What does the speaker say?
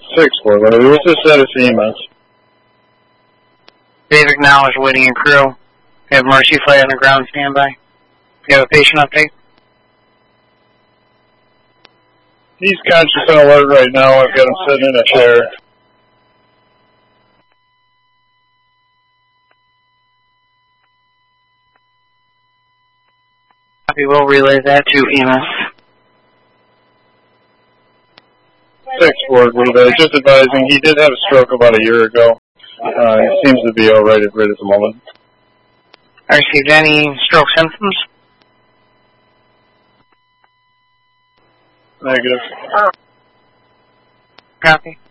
6-4, Larry. What's the status of EMS? Dave acknowledged waiting in crew. We have Mercy Flight on the ground standby. You have a patient update? He's conscious and alert right now. I've got him sitting in a chair. We will relay that to EMS. 6-4, relay. Just advising, he did have a stroke about a year ago. He seems to be alright at the moment. I received any stroke symptoms? Negative. Copy.